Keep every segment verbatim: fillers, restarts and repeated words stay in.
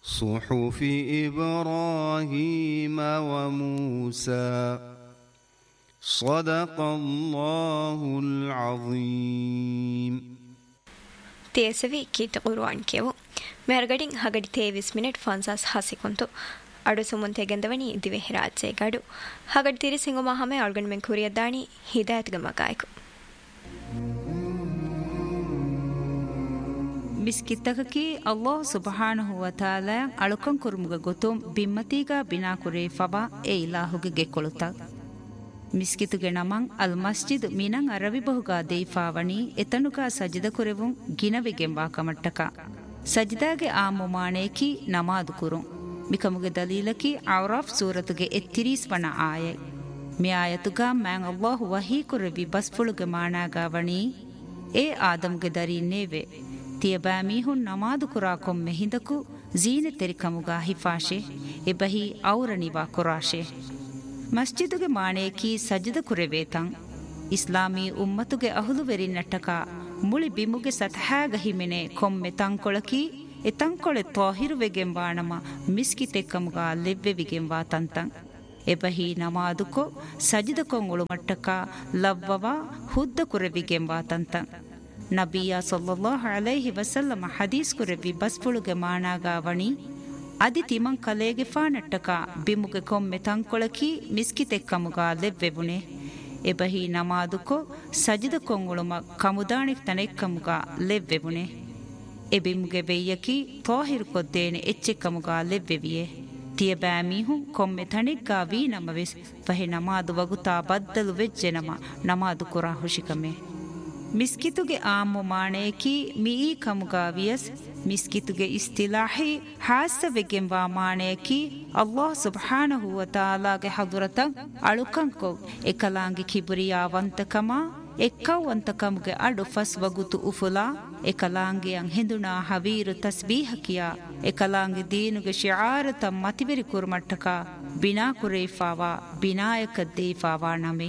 صحف إبراهيم وموسى صدق الله العظيم. تيسوي كيت قرآن كيو مهرگدين هگدي تيويس منٹ فانساس حاسي كنتو ಅಡು ಸುಮಂತೆ ಗೆಂದವನಿ ದಿವೆ ಹಿರಾಚೆ ಗಡು ಹಗಡ್ ತಿರಿ ಸಿಂಗು ಮಹಮೆ ಆಲ್ಗನ್ ಮೆನ್ ಕುರಿಯದ್ದಾನಿ ಹಿದಾಯತ್ಗೆ ಮಗಾಯಕು ಮಿಸ್ಕಿತ್ತಕಕಿ ಅಲ್ಲಾಹ್ ಸುಬ್ಹಾನಹು ವ ತಆಲಾ ಅಳುಕಂ ಕುರುಮುಗ ಗೊತುಂ ಬಿಮ್ಮತಿಗ ಬಿನಾ ಕುರೆ ಫಬಾ ಎ ಇಲಾಹುಗೆ ಗೆಕೊಳುತ ಮಿಸ್ಕಿತುಗೆ ನಮಂ ಅಲ್ ಮಸ್ಜಿದ್ ಮಿನಂ ಅರವಿ ಬಹುಗಾ ದೇಫಾವಣಿ ಎತನುಗ ಸಜಿದ ಕುರೆವುಂ ಗಿನವೆಗೆಂಬಾ ಕಮಟ್ಟಕ ಸಜಿದಾಗೆ ಆ ಮುಮಾನೇಕಿ ನಮಾದು ಕುರುಂ ಮಿಕಮುಗೆ ದಲೀಲಕಿ ಔರಾಫ್ ಸೂರತುಗೆ ಎತ್ತಿರೀಸ್ ವಣ ಆಯೈ ಮಿ ಆಯತುಗ ಮ್ಯಾಂ ಅಲ್ಲಾಹು ವಹೀ ಕುರವಿ ಬಸ್ಫುಳುಗೆ ಮಾಣಾಗಾವಣಿ ಎ ಆದಮ್ಗೆ ದರೀನೇವೆ ತಿಯಬಾ ಮೀಹುನ್ ನಮಾದು ಕುರಾ ಕೊಮ್ಮೆ ಹಿಂದಕು ಝೀನೆ ತೆರಿಕಮುಗ ಹಿಫಾಶೆ ಎಬಹಿ ಔರಣಿವಾ ಕುರಾಶೆ ಮಸ್ಜಿದುಗೆ ಮಾಣೇಕಿ ಸಜ್ಜದ ಕುರೆವೇತಂ ಇಸ್ಲಾಮೀ ಉಮ್ಮತುಗೆ ಅಹುಲುವೆರಿ ನಟ್ಟಕ ಮುಳಿ ಬಿಮುಗೆ ಸತಹಾಗ ಹಿಮೆನೆ ಕೊಮ್ಮೆ ತಂಕೊಳಕಿ ಎತಂಕೊಳೆ ತ್ವಾಹಿರುವೆಗೆಂಬಾಣಮ ಮಿಸ್ಕಿತೆಕ್ಕಮುಗ ಲೆವ್ವೆವಿಗೆಂಬಾ ತಂತಂ ಎಬಹಿ ನಮಾದುಕೊ ಸಜಿದಕೊಂ ಉಳು ಮಟ್ಟಕ ಲವ್ವವ ಹುದ್ದ ಕುರೆವಿಗೆಂಬಾ ತಂತಂ ನಬಿಯ ಸಲ್ಲಲ್ಲಾಹು ಅಲೈಹಿ ವಸಲ್ಲಮ ಹದೀಸ್ ಕುರೆವಿ ಬಸ್ಫುಳುಗೆ ಮಾಣಾಗಾವಣಿ ಅದಿ ತಿಮಂ ಕಲೇಗೆ ಫಾನಟ್ಟಕ ಬಿಮುಗೆ ಕೊಮ್ಮೆ ತಂಕೊಳಕಿ ಮಿಸ್ಕಿತೆಕ್ಕಮುಗ ಲೆವ್ವೆವುನೆ ಎಬಹಿ ನಮಾದುಕೊ ಸಜಿದಕೊಂ ಉಳುಮ ಕಮುದಾಣಿಕ್ ತನೆಕ್ಕಮುಗ ಲೆವ್ವೆವುನೆ ಎಬಿಮುಗೆ ವೆಯ್ಯಕಿ ತೋಹಿರು ಕೊದ್ದೇನೆ ಎಚ್ಚೆಕ್ಕಮುಗಾ ಲೆವ್ವೆವಿಯೆ ತಿಯಬෑ ಮೀಹುಂ ಕೊಮ್ಮೆ ತಣಿಗ್ಗಾ ವೀ ನಮವೆಸ್ ಫಹೆ ನಮಾದು ವಗುತಾ ಬದ್ದಲು ವೆಜ್ಜೆ ನಮ ನಮಾದು ಕುರಾ ಹುಶಿಕಮೆ ಮಿಸ್ಕಿತುಗೆ ಆಮ್ಮು ಮಾಣೇಕಿ ಮೀ ಕಮುಗಾ ವಿಯಸ್ ಮಿಸ್ಕಿತುಗೆ ಇಸ್ತಿಲಾಹಿ ಹಾಸವೆಗೆಂಬಾ ಮಾಣೇಕಿ ಅಲ್ಲಾಹ್ ಸುಬ್ಹಾನಹು ವ ತಆಲಾಗೆ ಹದುರತಂ ಅಳುಕಂಕೊ ಎಕಲಾಂಗಿ ಕಿಬುರಿಯಾವಂತಕಮ ಎಕ್ಕವಂತಕಮುಗೆ ಅಡು ಫಸ್ ವಗುತು ಉಫುಲಾ ಎಕಲಾಂಗಿಯಂ ಹೆಂದುನಾ ಹವೀರು ತಸ್ಬೀಹಕಿಯ ಎಕಲಾಂಗಿ ದೀನುಗೆ ಶಿಆರತ ಮತಿವೆರಿ ಕುರ್ಮಟ್ಟಕ ಬಿನಾ ಕುರೇಫಾವಾ ಬಿನಾಯಕ ದೇಫಾವಾ ನಮೆ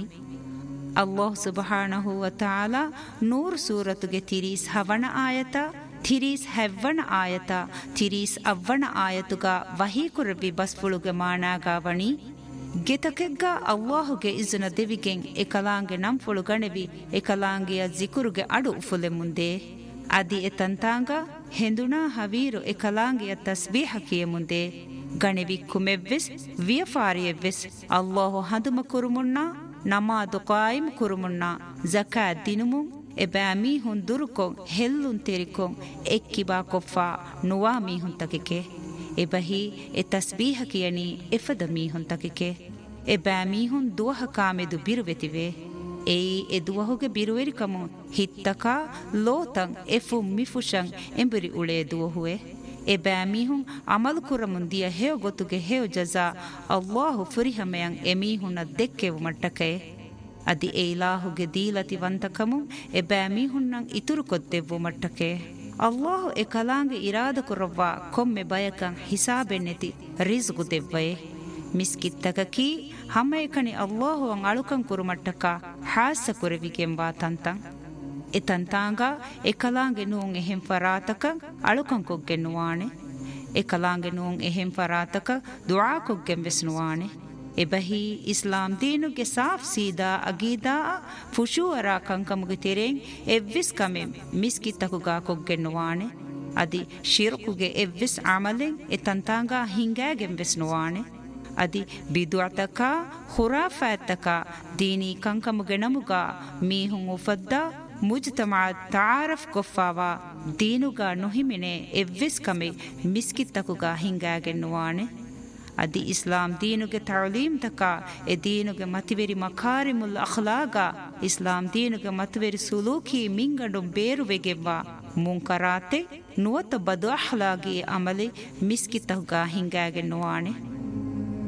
ಅಲ್ಲಾಹ್ ಸುಬ್ಹಾನಹು ವ ತಆಲಾ ನೂರ್ ಸೂರತುಗೆ ತಿರೀಸ್ ಹವಣ ಆಯತ ತಿರೀಸ್ ಹೆವ್ವಣ ಆಯತ ತಿರೀಸ್ ಅವ್ವಣ ಆಯತುಗ ವಹೀ ಕುರವಿ ಬಸ್ಫುಳುಗೆ ಮಾಣಾಗಾವಣಿ ಗೆತಕೆಗ್ಗ ಅಲ್ಲಾಹುಗೆ ಇಜುನ ದೆವಿಗೆಂ ಎಕಲಾಂಗೆ ನಂಫುಳು ಗಣೆವಿ ಎಕಲಾಂಗಿಯ ಜಿಕುರುಗೆ ಅಡು ಉಫುಲೆ ಮುಂದೆ ಅದಿ ಎತಂತಾಂಗ ಹೆಂದುನಾ ಹವೀರು ಎಕಲಾಂಗಿಯ ತಸ್ಬೀಹಕಿಯ ಮುಂದೆ ಗಣೆವಿ ಕುಮೆವ್ವೆಸ್ ವಿಯಫಾರಿಯವ್ವೆಸ್ ಅಲ್ಲಾಹು ಹದುಮ ಕುರುಮುಣ್ಣ ನಮಾದು ಕಾಯಿಮ್ ಕುರುಮುಣ್ಣ ಜಕಾ ದಿನುಮುಂ ಎಬෑ ಮೀಹುನ್ ದುರುಕೊಂ ಹೆಲ್ಲುನ್ ತೆರಿಕೊಂ ಎಕ್ಕಿಬಾ ಕೊಫ್ಫಾ ನುವಾ ಮೀಹುನ್ ತಕೆಕೆ ಎಬಹಿ ಎ ತಸ್ಬೀಹಕಿಯನಿ ಎಫದ ಮೀಹುನ್ ತಕೆಕೆ ಎಬෑ ಮೀಹುನ್ ದುವಹ ಕಾಮೆದು ಬಿರುವೆತಿವೆ ಏಯಿ ಎ ದುವಹುಗೆ ಬಿರುವೆರಿಕಮು ಹಿತ್ತಕ ಲೋತಂ ಎಫು ಮಿಫುಶಂ ಎಂಬುರಿ ಉಳೆ ದುವಹುವೆ ಎಬෑ ಮೀಹುನ್ ಅಮಲು ಕುರಮುಂದಿಯ ಹೇವ ಗೊತ್ತುಗೆ ಹೇವ ಜಜಾ ಅಲ್ಲಾಹು ಫುರಿಹಮೆಯಂ ಎಮೀಹುನ ದೆಕ್ಕೆವು ಮಟ್ಟಕೆ ಅದಿ ಎ ಇಲಾಹುಗೆ ದೀಲತಿ ವಂತಕಮು ಎಬෑ ಮೀಹುನ್ನಂ ಇತುರು ಕೊದ್ದೆವ್ವು ಮಟ್ಟಕೆ ಅಲ್ಲಾಹು ಎ ಕಲಾಂಗೆ ಇರಾದ ಕುರವ್ವ ಕೊಮ್ಮೆ ಬಯಕಂ ಹಿಸಾಬೆನ್ನೆತಿ ರಿಜ್ಗು ದೆವ್ವಯೆ ಮಿಸ್ಕಿತ್ತಕಕಿ ಹಮ್ಮೆಕನಿ ಅಲ್ಲಾಹು ಅಂ ಅಳುಕಂ ಕುರುಮಟ್ಟಕ ಹಾಸ ಕುರೆವಿಗೆಂಬಾ ತಂತಂ ಎ ತಂತಾಂಗ ಎ ಕಲಾಂಗೆ ನೂಂ ಎಹೆಂ ಫರಾತಕ ಅಳುಕಂ ಕೊಗ್ಗೆ ನುವಾಣೆ ಎ ಕಲಾಂಗೆ ನೂಂ ಎಹೆಂ ಫರಾತಕ ದುಆ ಕೊಗ್ಗೆಂ ವೆಸ್ನುವಾಣೆ ಎಬಹಿ ಇಸ್ಲಾಂ ದೀನುಗೆ ಸಾಫ್ ಸೀದಾ ಅಗೀದಾ ಫುಶೂಅರಾ ಕಂಕಮುಗೆ ತೆರೆಂ ಎವ್ವಿಸ್ ಕಮೆ ಮಿಸ್ಕಿತ್ತಕುಗಾ ಕೊಗ್ಗೆನ್ನುವಾಣೆ ಅದಿ ಶಿರ್ಕುಗೆ ಎವ್ವಿಸ್ ಅಮಲೆಂ ಎ ತಂತಾಂಗ ಹಿಂಗಾಗೆಂ ವೆಸ್ನುವಾಣೆ ಅದಿ ಬಿದುಅತಕ ಖುರಾಫಾತಕ ದೀನಿ ಕಂಕಮುಗೆ ನಮುಗ ಮೀಹುಂ ಉಫದ್ದಾ ಮುಜ್ತಮಾ ತಾರಫ್ ಕೊಫಾವಾ ದೀನುಗಾ ನುಹಿಮಿನೆ ಎವ್ವಿಸ್ ಕಮೆ ಮಿಸ್ಕಿತ್ತಕುಗಾ ಹಿಂಗಾಗೆನ್ನುವಾಣೆ ಅದಿ ಇಸ್ಲಾಂ ದೀನುಗೆ ತಾಲೀಮ್ ತಕ ಎ ದೀನುಗೆ ಮತಿವೆರಿ ಮಕಾರಿಮುಲ್ ಅಖ್ಲಾಗ ಇಸ್ಲಾಂ ದೀನುಗೆ ಮತಿವೆರಿ ಸುಲೂಕಿ ಮಿಂಗಡು ಬೇರುವೆಗೆವ್ವ ಮುಂಕರಾತೆ ನುವತ ಬದು ಅಖ್ಲಾಗಿ ಅಮಲೆ ಮಿಸ್ಕಿತಹುಗ ಹಿಂಗಾಗೆ ನುವಾಣೆ